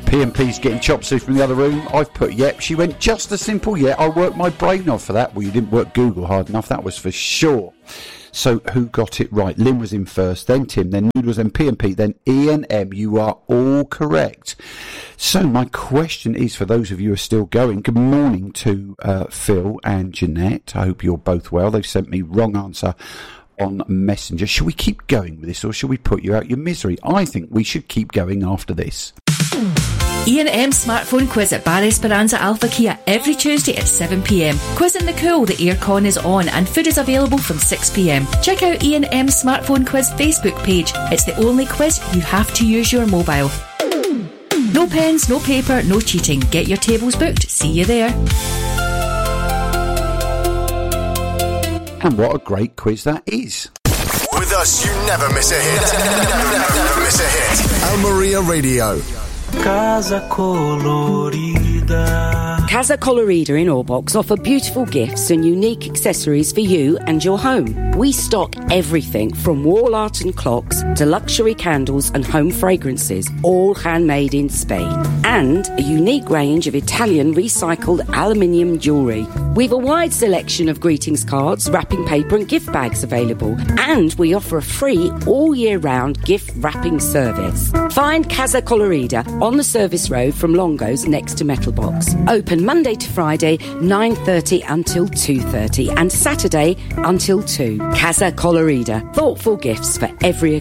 P&P's getting chop suey from the other room. I've put yep. She went, just a simple yep. I worked my brain off for that. Well, you didn't work Google hard enough, that was for sure. So who got it right? Lynn was in first, then Tim, then Noodles, then P&P, then E&M. You are all correct. So my question is, for those of you who are still going, good morning to Phil and Jeanette. I hope you're both well. They've sent me wrong answer on Messenger. Should we keep going with this, or should we put you out your misery? I think we should keep going after this. E&M Smartphone Quiz at Bar Esperanza Alpha Kia every Tuesday at 7pm. Quiz in the cool, the aircon is on and food is available from 6pm. Check out E&M Smartphone Quiz Facebook page. It's the only quiz you have to use your mobile. No pens, no paper, no cheating. Get your tables booked. See you there. And what a great quiz that is. With us, you never miss a hit. Never miss a hit. Almeria Radio. Casa Colorida. Casa Colorida in Orbox offer beautiful gifts and unique accessories for you and your home. We stock everything from wall art and clocks to luxury candles and home fragrances, all handmade in Spain. And a unique range of Italian recycled aluminium jewellery. We've a wide selection of greetings cards, wrapping paper and gift bags available. And we offer a free all year round gift wrapping service. Find Casa Colorida on the service road from Longo's next to Metal Box. Open Monday to Friday, 9:30 until 2:30 and Saturday until 2. Casa Colorida. Thoughtful gifts for every